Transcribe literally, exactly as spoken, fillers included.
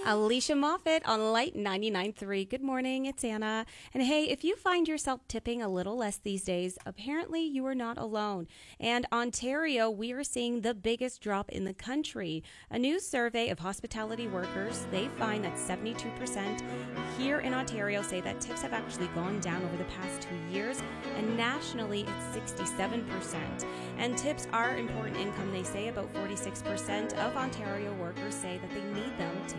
Alicia Moffat on Light ninety-nine point three. Good morning, it's Anna. And hey, if you find yourself tipping a little less these days, apparently you are not alone. And Ontario, we are seeing the biggest drop in the country. A new survey of hospitality workers, they find that seventy-two percent here in Ontario say that tips have actually gone down over the past two years, and nationally it's sixty-seven percent. And tips are important income, they say. About forty-six percent of Ontario workers say that they need them to